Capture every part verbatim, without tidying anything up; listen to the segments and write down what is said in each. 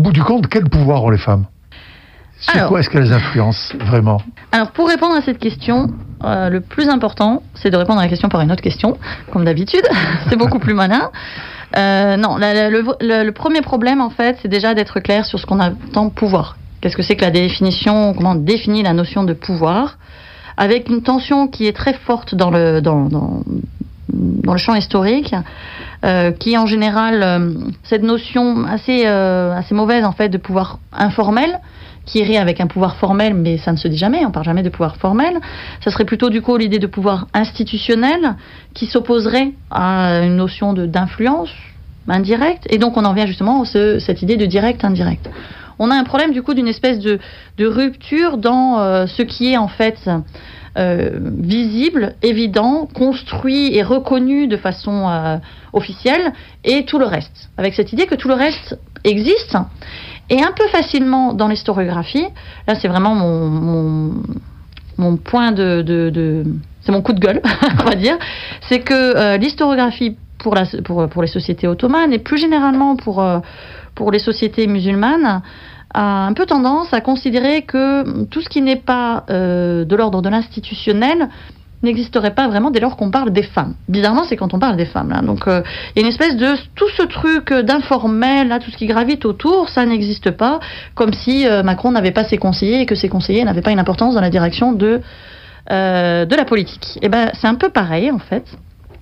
bout du compte, quel pouvoir ont les femmes ? Sur Alors, quoi est-ce qu'elles influencent vraiment ? Alors, pour répondre à cette question, euh, le plus important, c'est de répondre à la question par une autre question, comme d'habitude. C'est beaucoup plus malin. Euh, non, la, la, le, le, le premier problème, en fait, c'est déjà d'être clair sur ce qu'on entend pouvoir. Qu'est-ce que c'est que la définition, comment on définit la notion de pouvoir, avec une tension qui est très forte dans le, dans, dans, dans le champ historique, euh, qui en général, euh, cette notion assez, euh, assez mauvaise, en fait, de pouvoir informel, qui irait avec un pouvoir formel, mais ça ne se dit jamais, on ne parle jamais de pouvoir formel. Ça serait plutôt du coup l'idée de pouvoir institutionnel qui s'opposerait à une notion de, d'influence indirecte, et donc on en vient justement à ce, cette idée de direct-indirect. On a un problème du coup d'une espèce de, de rupture dans euh, ce qui est en fait euh, visible, évident, construit et reconnu de façon euh, officielle, et tout le reste. Avec cette idée que tout le reste existe, et un peu facilement dans l'historiographie, là c'est vraiment mon, mon, mon point de, de, de... c'est mon coup de gueule, on va dire, c'est que euh, l'historiographie pour, la, pour, pour les sociétés ottomanes, et plus généralement pour, euh, pour les sociétés musulmanes, a un peu tendance à considérer que tout ce qui n'est pas euh, de l'ordre de l'institutionnel n'existerait pas vraiment dès lors qu'on parle des femmes. Bizarrement, c'est quand on parle des femmes. Là. Donc, euh, il y a une espèce de... Tout ce truc d'informel, là, tout ce qui gravite autour, ça n'existe pas, comme si euh, Macron n'avait pas ses conseillers et que ses conseillers n'avaient pas une importance dans la direction de, euh, de la politique. Et ben, c'est un peu pareil, en fait.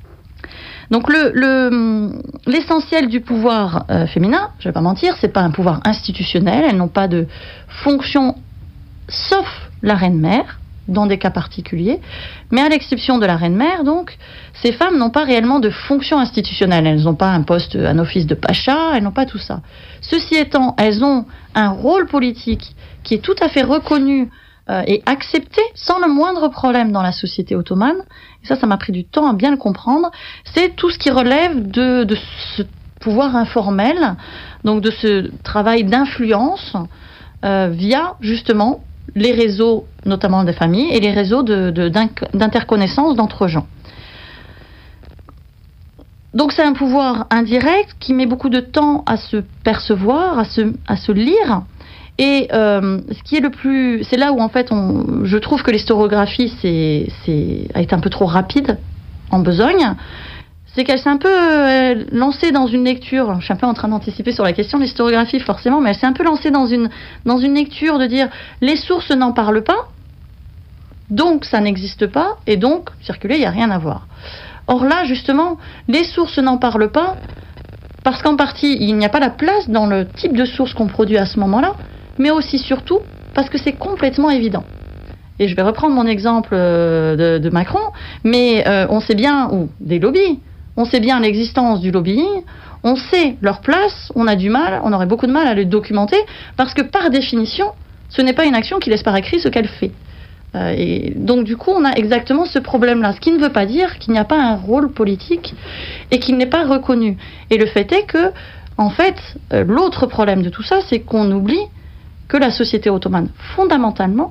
Donc, le, le, l'essentiel du pouvoir euh, féminin, je ne vais pas mentir, c'est pas un pouvoir institutionnel, elles n'ont pas de fonction, sauf la reine-mère, dans des cas particuliers, mais à l'exception de la reine-mère, donc, ces femmes n'ont pas réellement de fonction institutionnelle. Elles n'ont pas un poste, un office de pacha, elles n'ont pas tout ça. Ceci étant, elles ont un rôle politique qui est tout à fait reconnu euh, et accepté sans le moindre problème dans la société ottomane. Et ça, ça m'a pris du temps à bien le comprendre. C'est tout ce qui relève de, de ce pouvoir informel, donc de ce travail d'influence euh, via, justement, les réseaux, notamment des familles, et les réseaux de, de, d'interconnaissance d'entre gens. Donc c'est un pouvoir indirect qui met beaucoup de temps à se percevoir, à se, à se lire. Et euh, ce qui est le plus... C'est là où, en fait, on, je trouve que l'historiographie c'est, c'est, a été un peu trop rapide, en besogne. C'est qu'elle s'est un peu euh, lancée dans une lecture, je suis un peu en train d'anticiper sur la question de l'historiographie forcément, mais elle s'est un peu lancée dans une, dans une lecture de dire les sources n'en parlent pas, donc ça n'existe pas, et donc circuler, il n'y a rien à voir. Or là, justement, les sources n'en parlent pas, parce qu'en partie, il n'y a pas la place dans le type de source qu'on produit à ce moment-là, mais aussi surtout parce que c'est complètement évident. Et je vais reprendre mon exemple de, de Macron, mais euh, on sait bien, ou des lobbies, on sait bien l'existence du lobbying, on sait leur place, on a du mal, on aurait beaucoup de mal à le documenter, parce que par définition, ce n'est pas une action qui laisse par écrit ce qu'elle fait. Euh, et donc du coup, on a exactement ce problème-là, ce qui ne veut pas dire qu'il n'y a pas un rôle politique et qu'il n'est pas reconnu. Et le fait est que, en fait, euh, l'autre problème de tout ça, c'est qu'on oublie que la société ottomane, fondamentalement,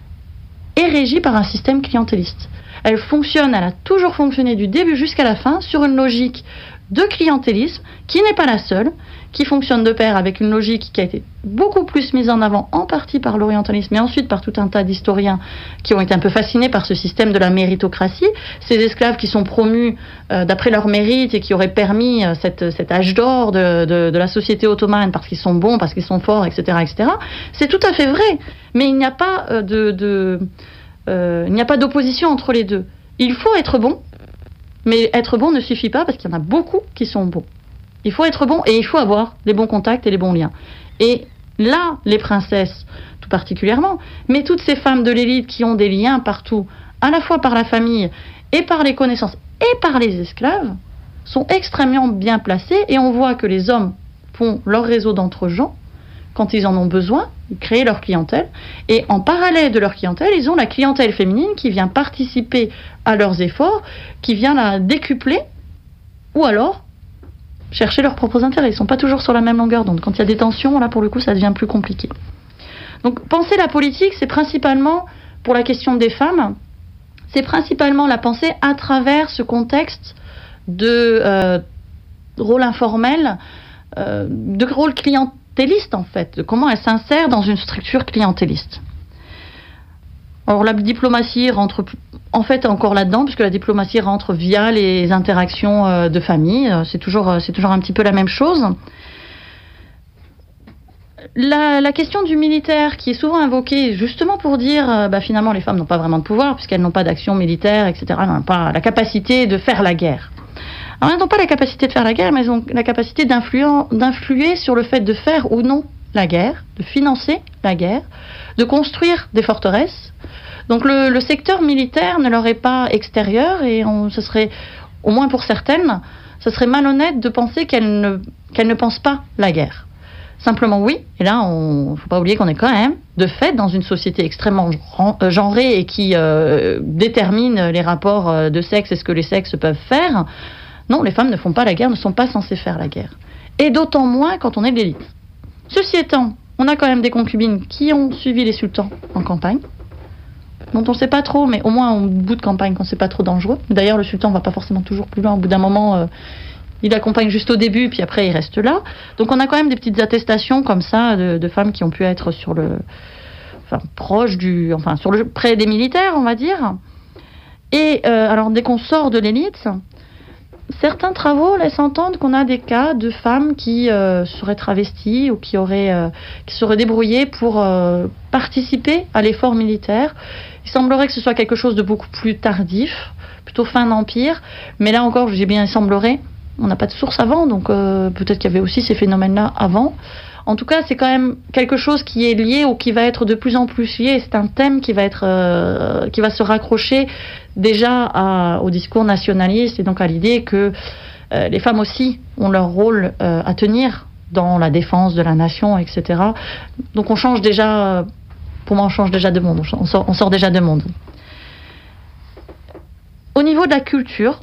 est régie par un système clientéliste. Elle fonctionne, elle a toujours fonctionné du début jusqu'à la fin sur une logique de clientélisme qui n'est pas la seule, qui fonctionne de pair avec une logique qui a été beaucoup plus mise en avant en partie par l'orientalisme et ensuite par tout un tas d'historiens qui ont été un peu fascinés par ce système de la méritocratie, ces esclaves qui sont promus euh, d'après leur mérite et qui auraient permis euh, cette, cet âge d'or de, de, de la société ottomane parce qu'ils sont bons, parce qu'ils sont forts, et cetera, et cetera. C'est tout à fait vrai, mais il n'y a pas euh, de... de Euh, il n'y a pas d'opposition entre les deux. Il faut être bon, mais être bon ne suffit pas parce qu'il y en a beaucoup qui sont bons. Il faut être bon et il faut avoir les bons contacts et les bons liens. Et là, les princesses, tout particulièrement, mais toutes ces femmes de l'élite qui ont des liens partout, à la fois par la famille et par les connaissances et par les esclaves, sont extrêmement bien placées et on voit que les hommes font leur réseau d'entre gens quand ils en ont besoin, ils créent leur clientèle, et en parallèle de leur clientèle, ils ont la clientèle féminine qui vient participer à leurs efforts, qui vient la décupler, ou alors chercher leurs propres intérêts. Ils ne sont pas toujours sur la même longueur d'onde. Quand il y a des tensions, là pour le coup, ça devient plus compliqué. Donc penser la politique, c'est principalement, pour la question des femmes, c'est principalement la penser à travers ce contexte de euh, rôle informel, euh, de rôle clientèle, clientéliste, en fait, de comment elle s'insère dans une structure clientéliste. Alors la diplomatie rentre en fait encore là-dedans, puisque la diplomatie rentre via les interactions euh, de famille. C'est toujours, c'est toujours un petit peu la même chose. La, la question du militaire qui est souvent invoquée justement pour dire euh, bah, finalement les femmes n'ont pas vraiment de pouvoir puisqu'elles n'ont pas d'action militaire, et cetera. Elles n'ont pas la capacité de faire la guerre. Alors, elles n'ont pas la capacité de faire la guerre, mais elles ont la capacité d'influer sur le fait de faire ou non la guerre, de financer la guerre, de construire des forteresses. Donc le, le secteur militaire ne leur est pas extérieur et on, ce serait, au moins pour certaines, ce serait malhonnête de penser qu'elles ne, qu'elles ne pensent pas la guerre. Simplement oui, et là il ne faut pas oublier qu'on est quand même, de fait, dans une société extrêmement genrée et qui euh, détermine les rapports de sexe et ce que les sexes peuvent faire. Non, les femmes ne font pas la guerre, ne sont pas censées faire la guerre. Et d'autant moins quand on est de l'élite. Ceci étant, on a quand même des concubines qui ont suivi les sultans en campagne, dont on ne sait pas trop, mais au moins au bout de campagne, quand c'est pas trop dangereux. D'ailleurs, le sultan ne va pas forcément toujours plus loin. Au bout d'un moment, euh, il accompagne juste au début, puis après, il reste là. Donc, on a quand même des petites attestations comme ça de, de femmes qui ont pu être sur le, enfin, proche du, enfin, sur le près des militaires, on va dire. Et euh, alors, dès qu'on sort de l'élite, certains travaux laissent entendre qu'on a des cas de femmes qui euh, seraient travesties ou qui auraient, euh, qui seraient débrouillées pour euh, participer à l'effort militaire. Il semblerait que ce soit quelque chose de beaucoup plus tardif, plutôt fin d'Empire. Mais là encore, j'ai bien, il semblerait. On n'a pas de source avant, donc euh, peut-être qu'il y avait aussi ces phénomènes-là avant. En tout cas, c'est quand même quelque chose qui est lié ou qui va être de plus en plus lié. C'est un thème qui va être, euh, qui va se raccrocher déjà à, au discours nationaliste et donc à l'idée que euh, les femmes aussi ont leur rôle euh, à tenir dans la défense de la nation, et cetera. Donc on change déjà, pour moi, on change déjà de monde. On sort, on sort déjà de monde. Au niveau de la culture,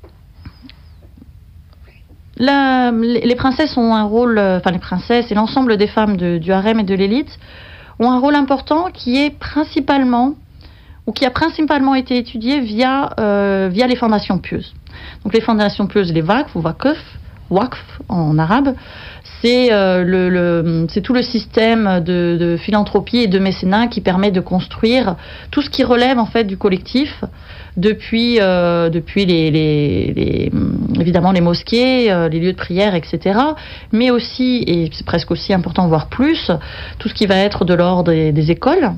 La, les princesses ont un rôle, enfin les princesses et l'ensemble des femmes de, du harem et de l'élite ont un rôle important qui est principalement, ou qui a principalement été étudié via, euh, via les fondations pieuses. Donc les fondations pieuses, les waqf ou waqf, waqf en arabe, c'est euh, le, le, c'est tout le système de, de philanthropie et de mécénat qui permet de construire tout ce qui relève en fait du collectif, depuis, euh, depuis les, les, les, évidemment les mosquées, euh, les lieux de prière, et cetera. Mais aussi, et c'est presque aussi important, voire plus, tout ce qui va être de l'ordre des, des écoles,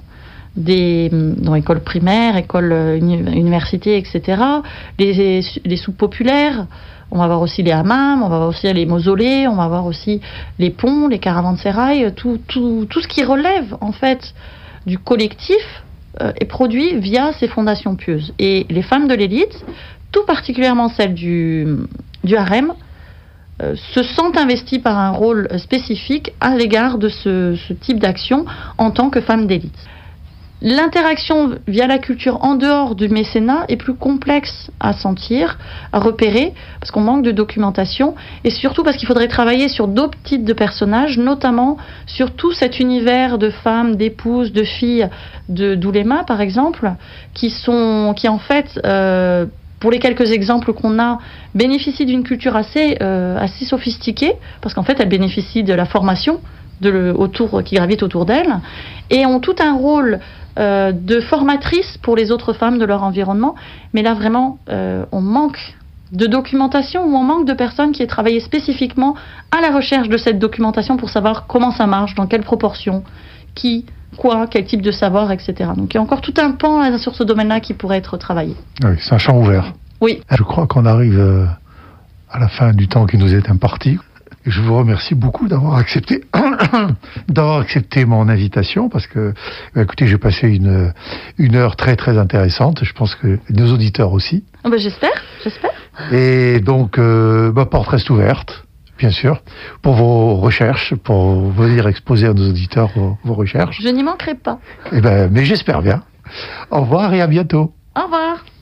des dans écoles primaires, écoles uni, universités, et cetera. Les, les soupes populaires. On va voir aussi les hammams, on va voir aussi les mausolées, on va voir aussi les ponts, les caravansérails, tout, tout, tout ce qui relève en fait du collectif euh, est produit via ces fondations pieuses. Et les femmes de l'élite, tout particulièrement celles du, du harem, euh, se sentent investies par un rôle spécifique à l'égard de ce, ce type d'action en tant que femmes d'élite. L'interaction via la culture en dehors du mécénat est plus complexe à sentir, à repérer, parce qu'on manque de documentation, et surtout parce qu'il faudrait travailler sur d'autres types de personnages, notamment sur tout cet univers de femmes, d'épouses, de filles de d'oulémas, par exemple, qui sont, qui en fait, euh, pour les quelques exemples qu'on a, bénéficient d'une culture assez, euh, assez sophistiquée, parce qu'en fait, elles bénéficient de la formation de le, autour, qui gravite autour d'elles, et ont tout un rôle euh, de formatrice pour les autres femmes de leur environnement. Mais là, vraiment, euh, on manque de documentation ou on manque de personnes qui aient travaillé spécifiquement à la recherche de cette documentation pour savoir comment ça marche, dans quelle proportion, qui, quoi, quel type de savoir, et cetera. Donc il y a encore tout un pan là, sur ce domaine-là qui pourrait être travaillé. Oui, c'est un champ ouvert. Oui. Je crois qu'on arrive euh, à la fin du temps qui nous est imparti. Je vous remercie beaucoup d'avoir accepté, d'avoir accepté mon invitation parce que, écoutez, j'ai passé une, une heure très très intéressante. Je pense que nos auditeurs aussi. Oh ben j'espère, j'espère. Et donc, euh, ma porte reste ouverte, bien sûr, pour vos recherches, pour venir exposer à nos auditeurs vos, vos recherches. Je n'y manquerai pas. Eh ben, mais j'espère bien. Au revoir et à bientôt. Au revoir.